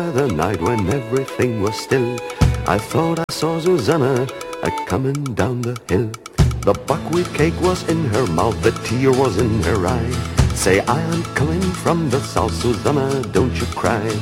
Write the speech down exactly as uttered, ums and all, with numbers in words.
The night when everything was still, I thought I saw Susanna a-comin' down the hill. The buckwheat cake was in her mouth, the tear was in her eye. Say, I am coming from the south, Susanna, don't you cry.